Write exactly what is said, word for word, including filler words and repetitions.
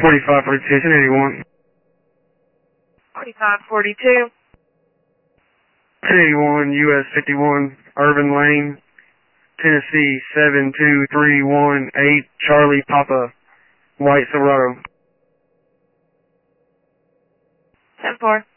forty-five forty-two, ten eighty-one. forty-five forty-two. ten eighty-one, U S fifty-one, Irvin Lane, Tennessee, seven two three one eight, Charlie Papa, White Silverado. ten four.